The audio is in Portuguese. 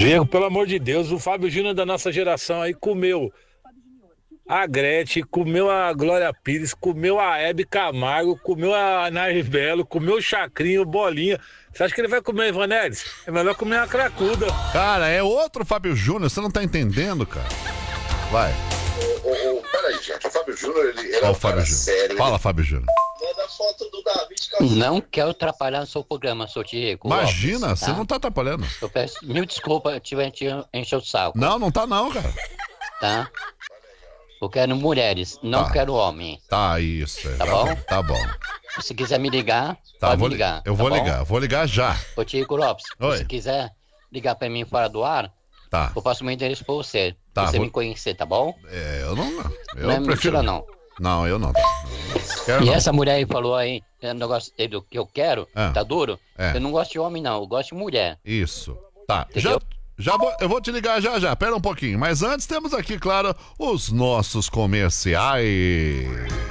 Diego, pelo amor de Deus, o Fábio Júnior da nossa geração aí comeu a Gretchen, comeu a Glória Pires, comeu a Hebe Camargo, comeu a Nair Belo, comeu o Chacrinho, o Bolinha. Você acha que ele vai comer a Ivanedes? É melhor comer uma cracuda. Cara, é outro Fábio Júnior, você não tá entendendo, cara. Vai. Peraí, gente, o Fábio Júnior, ele era Ó, um o Fábio cara Júnior. sério. Fala, Fábio Júnior. Manda foto do David. Não quero atrapalhar o seu programa, seu Diego. Imagina, Lopes, você não tá atrapalhando. Eu peço mil desculpas se tiver te encher o saco. Não tá não, cara. Tá? Eu quero mulheres, não Tá. quero homem. Tá, isso. Tá bom? Tá bom. Se quiser me ligar, Tá, pode vou me ligar. Eu tá vou bom? ligar, vou ligar já. Ô, Diego Lopes, Oi. se quiser ligar pra mim fora do ar, Tá. eu passo meu endereço pra você. Tá, Pra você vou- me conhecer, tá bom? Eu não. Eu Não é prefiro. mentira, não. Não, eu não. Quero E não. essa mulher aí falou aí, o negócio do que eu quero, Ah. tá duro? É. Eu não gosto de homem, não. Eu gosto de mulher. Isso. Tá. Entendeu? Eu vou te ligar já. Pera um pouquinho. Mas antes temos aqui, claro, os nossos comerciais.